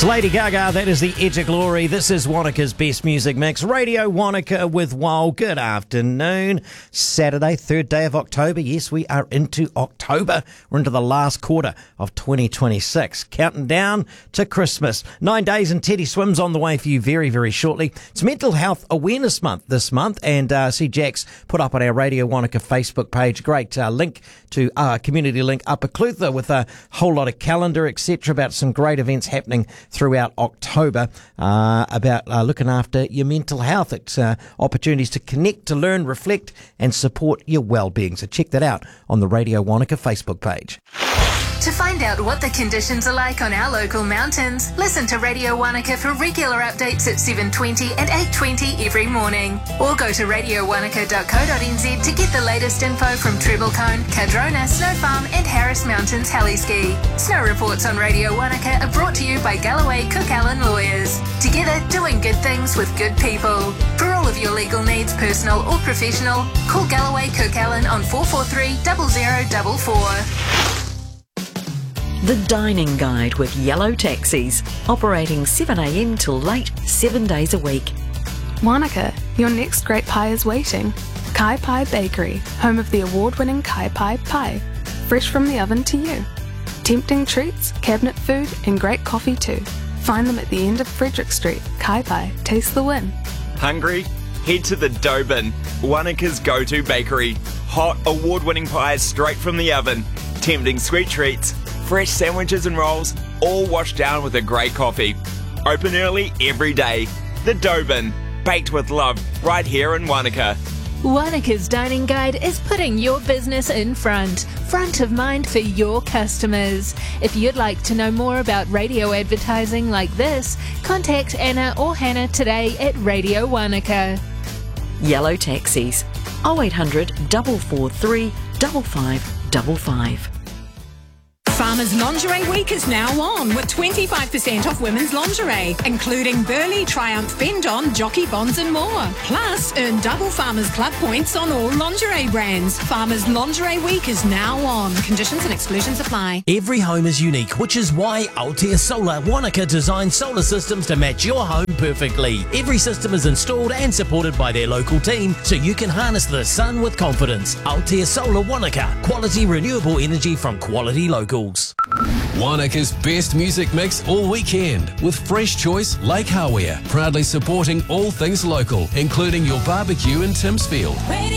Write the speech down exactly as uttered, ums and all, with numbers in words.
Lady Gaga, that is the Edge of Glory. This is Wanaka's Best Music Mix. Radio Wanaka with Wow. Good afternoon. Saturday, third day of October. Yes, we are into October. We're into the last quarter of twenty twenty-six. Counting down to Christmas. Nine days and Teddy Swims on the way for you very, very shortly. It's Mental Health Awareness Month this month. And uh, see Jack's put up on our Radio Wanaka Facebook page. Great uh, link to our uh, community link Upper Clutha with a whole lot of calendar, et cetera about some great events happening throughout October uh, about uh, looking after your mental health. It's uh, opportunities to connect, to learn, reflect and support your well-being. So check that out on the Radio Wanaka Facebook page. To find out what the conditions are like on our local mountains, listen to Radio Wanaka for regular updates at seven twenty and eight twenty every morning. Or go to radio wanaka dot co dot n z to get the latest info from Trebblecone, Cadrona, Snow Farm and Harris Mountains Heliski. Snow reports on Radio Wanaka are brought to you by Galloway Cook Allen Lawyers. Together, doing good things with good people. For all of your legal needs, personal or professional, call Galloway Cook Allen on four four three, zero zero four four. The Dining Guide with Yellow Taxis, operating seven a m till late, seven days a week. Wanaka, your next great pie is waiting. Kai Pai Bakery, home of the award-winning Kai Pai pie. Fresh from the oven to you. Tempting treats, cabinet food and great coffee too. Find them at the end of Frederick Street. Kai Pai, taste the win. Hungry? Head to the Dough Bin, Wanaka's go-to bakery. Hot, award-winning pies straight from the oven. Tempting sweet treats, fresh sandwiches and rolls, all washed down with a great coffee. Open early every day. The Dough Bin, baked with love, right here in Wanaka. Wanaka's Dining Guide is putting your business in front, front of mind for your customers. If you'd like to know more about radio advertising like this, contact Anna or Hannah today at Radio Wanaka. Yellow Taxis, oh eight hundred, four four three, five five five five. Farmers Lingerie Week is now on with twenty-five percent off women's lingerie, including Burley, Triumph, Bend-On, Jockey Bonds and more. Plus, earn double Farmers Club points on all lingerie brands. Farmers Lingerie Week is now on. Conditions and exclusions apply. Every home is unique, which is why Altea Solar Wanaka designs solar systems to match your home perfectly. Every system is installed and supported by their local team, so you can harness the sun with confidence. Altea Solar Wanaka, quality renewable energy from quality locals. Wanaka's best music mix all weekend with Fresh Choice Lake Hawea, proudly supporting all things local, including your barbecue in Timsfield.